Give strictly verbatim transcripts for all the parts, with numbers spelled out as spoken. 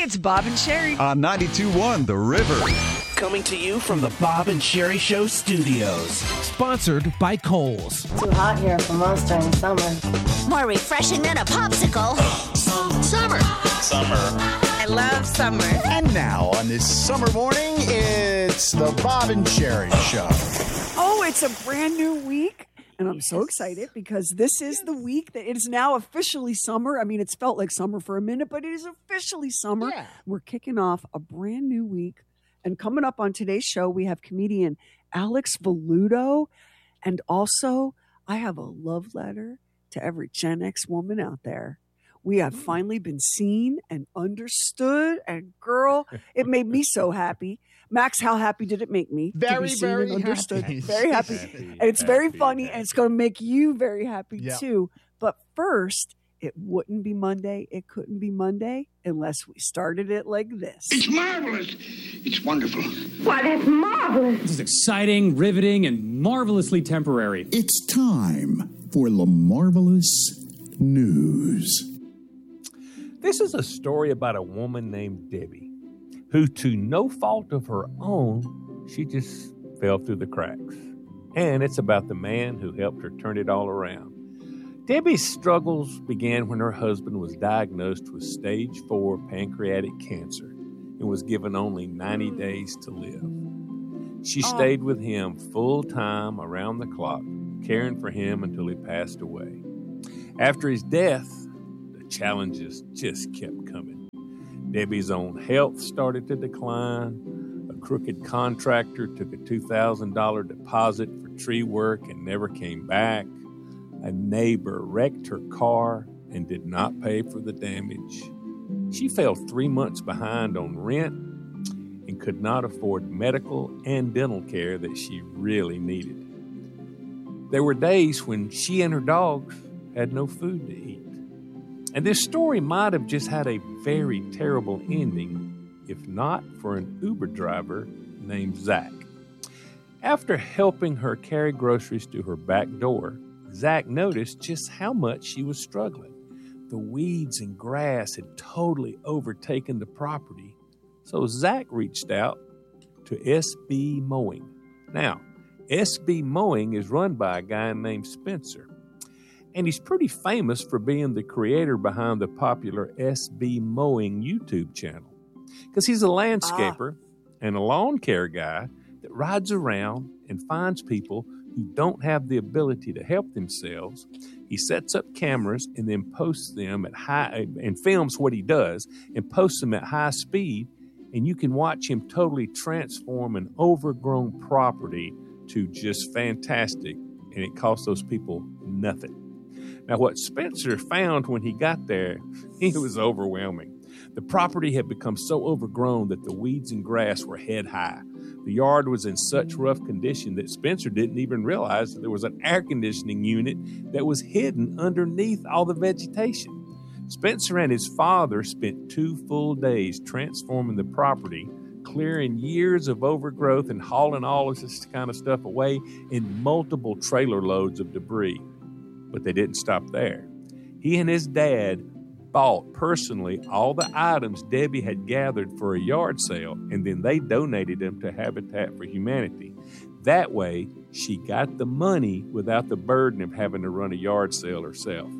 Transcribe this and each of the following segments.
It's Bob and Sherry. On ninety-two point one The River. Coming to you from the Bob and Sherry Show studios. Sponsored by Kohl's. Too hot here for most during summer. More refreshing than a popsicle. Summer. Summer. I love summer. And now on this summer morning, it's the Bob and Sherry Show. Oh, it's a brand new week. And I'm so excited because this is the week that it is now officially summer. I mean, it's felt like summer for a minute, but it is officially summer. Yeah. We're kicking off a brand new week. And coming up on today's show, we have comedian Alex Voluto. And also, I have a love letter to every Gen X woman out there. We have finally been seen and understood. And girl, it made me so happy. Max, how happy did it make me? Very, to be seen very and understood. happy. Very happy. happy And it's very happy, funny, happy. and it's going to make you very happy, Yep. too. But first, it wouldn't be Monday. It couldn't be Monday unless we started it like this. It's marvelous. It's wonderful. Why, that's marvelous. This is exciting, riveting, and marvelously temporary. It's time for the Marvelous News. This is a story about a woman named Debbie, who, to no fault of her own, she just fell through the cracks. And it's about the man who helped her turn it all around. Debbie's struggles began when her husband was diagnosed with stage four pancreatic cancer and was given only ninety days to live. She stayed with him full time around the clock, caring for him until he passed away. After his death, the challenges just kept coming. Debbie's own health started to decline. A crooked contractor took a two thousand dollars deposit for tree work and never came back. A neighbor wrecked her car and did not pay for the damage. She fell three months behind on rent and could not afford medical and dental care that she really needed. There were days when she and her dogs had no food to eat. And this story might have just had a very terrible ending if not for an Uber driver named Zach. After helping her carry groceries to her back door, Zach noticed just how much she was struggling. The weeds and grass had totally overtaken the property, so Zach reached out to S B Mowing. Now, S B Mowing is run by a guy named Spencer, and he's pretty famous for being the creator behind the popular S B Mowing YouTube channel, because he's a landscaper ah. and a lawn care guy that rides around and finds people who don't have the ability to help themselves. He sets up cameras and then posts them at high and films what he does and posts them at high speed, and you can watch him totally transform an overgrown property to just fantastic, and it costs those people nothing. Now, what Spencer found when he got there, it was overwhelming. The property had become so overgrown that the weeds and grass were head high. The yard was in such rough condition that Spencer didn't even realize that there was an air conditioning unit that was hidden underneath all the vegetation. Spencer and his father spent two full days transforming the property, clearing years of overgrowth and hauling all of this kind of stuff away in multiple trailer loads of debris. But they didn't stop there. He and his dad bought personally all the items Debbie had gathered for a yard sale, and then they donated them to Habitat for Humanity. That way, she got the money without the burden of having to run a yard sale herself.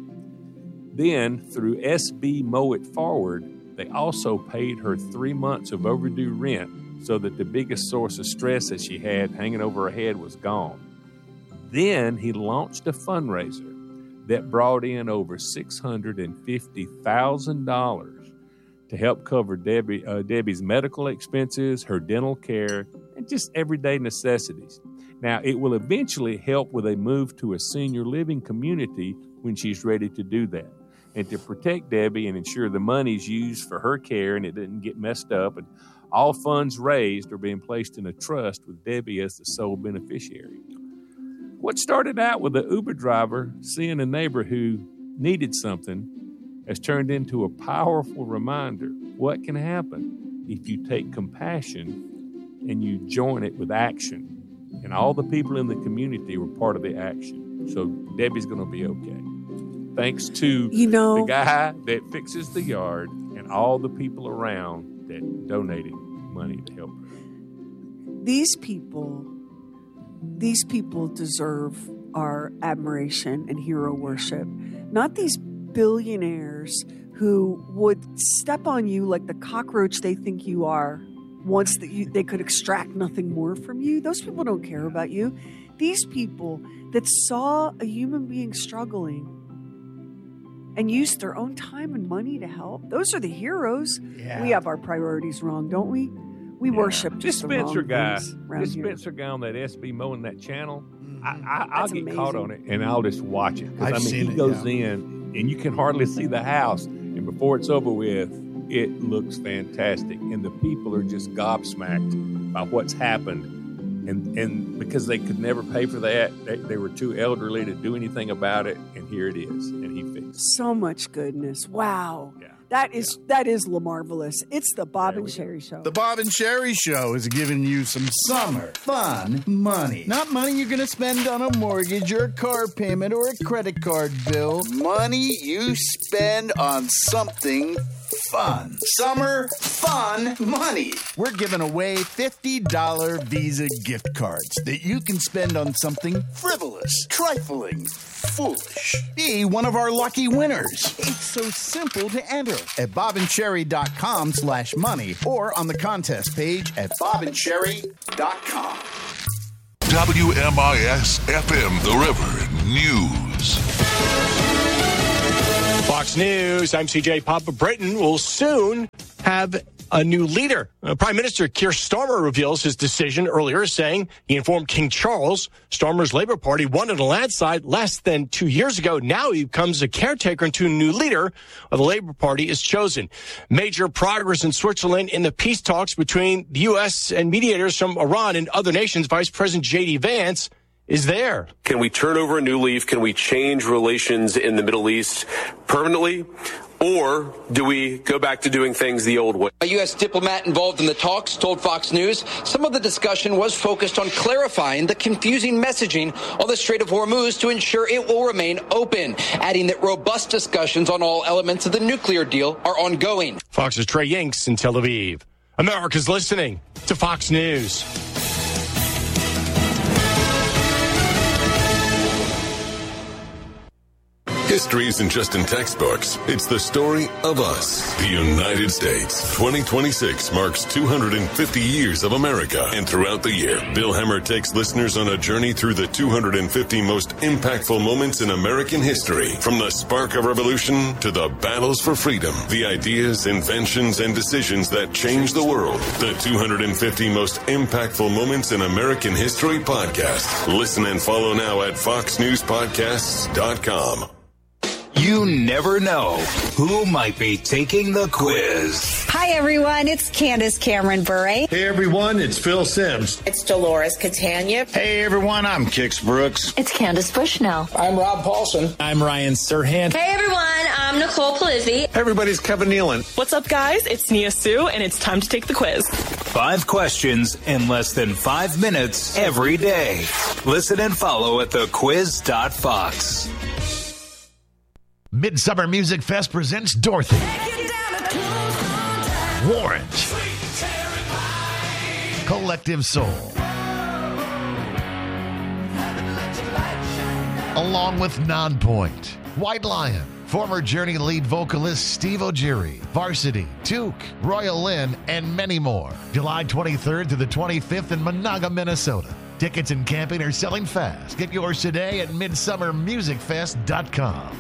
Then, through S B Mow It Forward, they also paid her three months of overdue rent so that the biggest source of stress that she had hanging over her head was gone. Then he launched a fundraiser that brought in over six hundred fifty thousand dollars to help cover Debbie, uh, Debbie's medical expenses, her dental care, and just everyday necessities. Now, it will eventually help with a move to a senior living community when she's ready to do that. And to protect Debbie and ensure the money's used for her care and it didn't get messed up, and all funds raised are being placed in a trust with Debbie as the sole beneficiary. What started out with an Uber driver seeing a neighbor who needed something has turned into a powerful reminder what can happen if you take compassion and you join it with action. And all the people in the community were part of the action. So Debbie's going to be okay. thanks to You know- the guy that fixes the yard and all the people around that donated money to help her. These people, these people deserve our admiration and hero worship. Not these billionaires who would step on you like the cockroach they think you are once that you, they could extract nothing more from you. Those people don't care about you. These people that saw a human being struggling and used their own time and money to help, those are the heroes. Yeah. We have our priorities wrong, don't we? We Yeah. worship this just the Spencer wrong guy. things around This here. Spencer guy on that S B mowing that channel. I, I, I'll That's get amazing. caught on it and I'll just watch it. 'Cause, I've I mean, seen he it, goes yeah. in and you can hardly see the house, and before it's over with, it looks fantastic, and the people are just gobsmacked by what's happened. And and because they could never pay for that, they, they were too elderly to do anything about it, and here it is, and he fixed it. So much goodness. Wow. Yeah. That is that is LaMarvelous. It's the Bob and Sherry Show. The Bob and Sherry Show is giving you some summer fun money. Not money you're going to spend on a mortgage or a car payment or a credit card bill. Money you spend on something fun. Summer fun money. We're giving away fifty dollars Visa gift cards that you can spend on something frivolous, trifling, foolish. Be one of our lucky winners. It's so simple to enter at bobandcherry.com slash money or on the contest page at bobandcherry dot com. W M I S F M The River News. Fox News, I'm C J. Papa. Britain will soon have a new leader. Uh, Prime Minister Keir Starmer reveals his decision earlier, saying he informed King Charles Starmer's Labour Party won in a landslide less than two years ago. Now he becomes a caretaker until a new leader of the Labour Party is chosen. Major progress in Switzerland in the peace talks between the U S and mediators from Iran and other nations. Vice President J D Vance is there. Can we turn over a new leaf? Can we change relations in the Middle East permanently? Or do we go back to doing things the old way? A U S diplomat involved in the talks told Fox News some of the discussion was focused on clarifying the confusing messaging on the Strait of Hormuz to ensure it will remain open, adding that robust discussions on all elements of the nuclear deal are ongoing. Fox's Trey Yanks in Tel Aviv. America's listening to Fox News. History isn't just in textbooks. It's the story of us. The United States. twenty twenty-six marks two hundred fifty years of America. And throughout the year, Bill Hemmer takes listeners on a journey through the two hundred fifty most impactful moments in American history. From the spark of revolution to the battles for freedom. The ideas, inventions, and decisions that changed the world. The two hundred fifty most impactful moments in American history podcast. Listen and follow now at fox news podcasts dot com. You never know who might be taking the quiz. Hi, everyone. It's Candace Cameron Bure. Hey, everyone. It's Phil Sims. It's Dolores Catania. Hey, everyone. I'm Kix Brooks. It's Candace Bushnell. I'm Rob Paulson. I'm Ryan Serhant. Hey, everyone. I'm Nicole Polizzi. Hey, everybody's Kevin Nealon. What's up, guys? It's Nia Sue, and it's time to take the quiz. Five questions in less than five minutes every day. Listen and follow at the quiz dot fox. Midsummer Music Fest presents Dorothy, Warrant, Collective Soul, along with Nonpoint, White Lion, former Journey lead vocalist Steve O'Geary, Varsity, Duke, Royal Lynn, and many more. July twenty-third to the twenty-fifth in Monaga, Minnesota. Tickets and camping are selling fast. Get yours today at midsummer music fest dot com.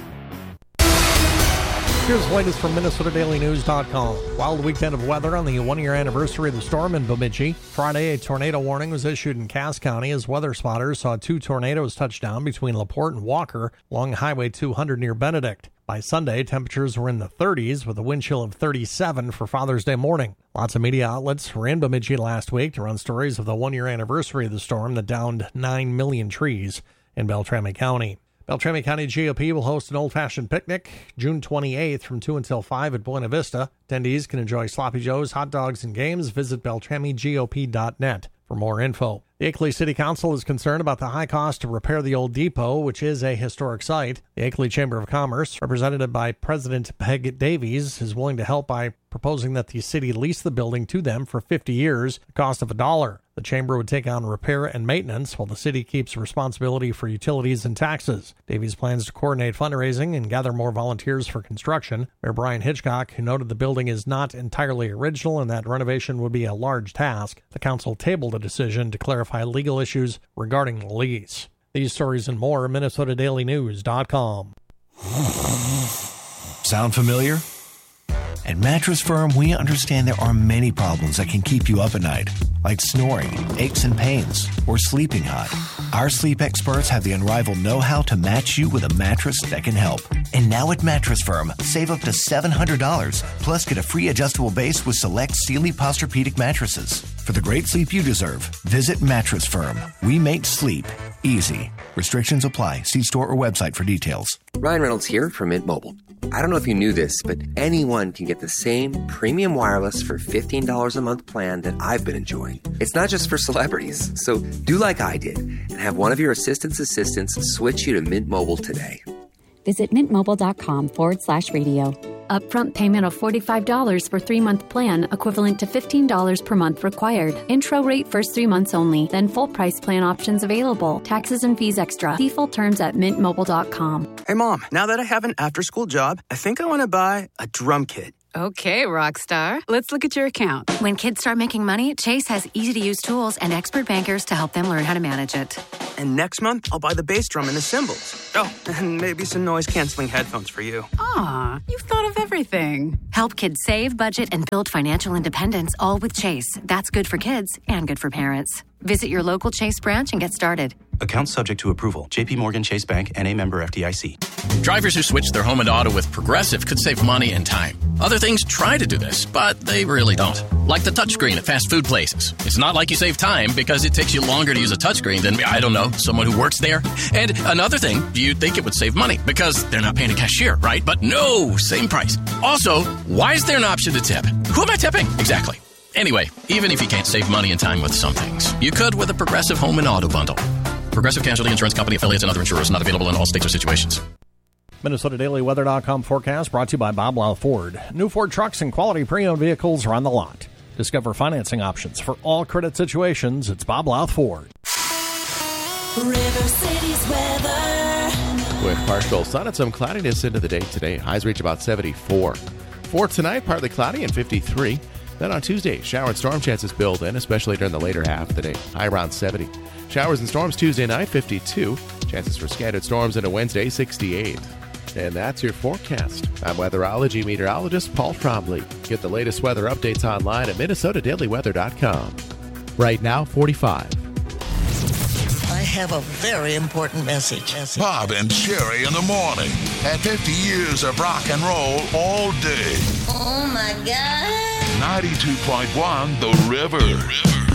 Here's the latest from Minnesota Daily News dot com. Wild weekend of weather on the one-year anniversary of the storm in Bemidji. Friday, a tornado warning was issued in Cass County as weather spotters saw two tornadoes touch down between LaPorte and Walker along Highway two hundred near Benedict. By Sunday, temperatures were in the thirties with a wind chill of thirty-seven for Father's Day morning. Lots of media outlets were in Bemidji last week to run stories of the one-year anniversary of the storm that downed nine million trees in Beltrami County. Beltrami County G O P will host an old-fashioned picnic June twenty-eighth from two until five at Buena Vista. Attendees can enjoy sloppy joes, hot dogs, and games. Visit beltrami G O P dot net for more info. The Akeley City Council is concerned about the high cost to repair the old depot, which is a historic site. The Akeley Chamber of Commerce, represented by President Peg Davies, is willing to help by proposing that the city lease the building to them for fifty years, a cost of a dollar. The chamber would take on repair and maintenance, while the city keeps responsibility for utilities and taxes. Davies plans to coordinate fundraising and gather more volunteers for construction. Mayor Brian Hitchcock, who noted the building is not entirely original and that renovation would be a large task, the council tabled a decision to clarify legal issues regarding the lease. These stories and more at Minnesota Daily News dot com. Sound familiar? At Mattress Firm, we understand there are many problems that can keep you up at night, like snoring, aches and pains, or sleeping hot. Our sleep experts have the unrivaled know-how to match you with a mattress that can help. And now at Mattress Firm, save up to seven hundred dollars, plus get a free adjustable base with select Sealy Posturepedic mattresses. For the great sleep you deserve, visit Mattress Firm. We make sleep easy. Restrictions apply. See store or website for details. Ryan Reynolds here from Mint Mobile. I don't know if you knew this, but anyone can get the same premium wireless for fifteen dollars a month plan that I've been enjoying. It's not just for celebrities. So do like I did and have one of your assistant's assistants switch you to Mint Mobile today. Visit mintmobile.com forward slash radio. Upfront payment of forty-five dollars for three-month plan, equivalent to fifteen dollars per month required. Intro rate first three months only, then full price plan options available. Taxes and fees extra. See full terms at mint mobile dot com. Hey, Mom, now that I have an after-school job, I think I want to buy a drum kit. Okay, rock star. Let's look at your account. When kids start making money, Chase has easy-to-use tools and expert bankers to help them learn how to manage it. And next month, I'll buy the bass drum and the cymbals. Oh, and maybe some noise-canceling headphones for you. Aw, you've thought of everything. Help kids save, budget, and build financial independence, all with Chase. That's good for kids and good for parents. Visit your local Chase branch and get started. Account subject to approval. J P Morgan Chase Bank, N A member F D I C. Drivers who switch their home and auto with Progressive could save money and time. Other things try to do this, but they really don't. Like the touchscreen at fast food places. It's not like you save time because it takes you longer to use a touchscreen than, I don't know, someone who works there. And another thing, you'd think it would save money because they're not paying a cashier, right? But no, same price. Also, why is there an option to tip? Who am I tipping? Exactly. Anyway, even if you can't save money and time with some things, you could with a Progressive home and auto bundle. Progressive Casualty Insurance Company affiliates and other insurers, not available in all states or situations. Minnesota Daily Weather dot com forecast brought to you by Bob Lau Ford. New Ford trucks and quality pre-owned vehicles are on the lot. Discover financing options for all credit situations. It's Bob Lau Ford. River City's weather. With partial sun and some cloudiness into the day today. Highs reach about seventy-four. For tonight, partly cloudy and fifty-three. Then on Tuesday, shower and storm chances build in, especially during the later half of the day. High around seventy. Showers and storms Tuesday night, fifty-two. Chances for scattered storms into Wednesday, sixty-eight. And that's your forecast. I'm weatherology meteorologist Paul Trombley. Get the latest weather updates online at Minnesota Daily Weather dot com. Right now, forty-five. I have a very important message. Bob and Sherry in the morning. At fifty years of rock and roll all day. Oh, my God. ninety-two point one The River. The River.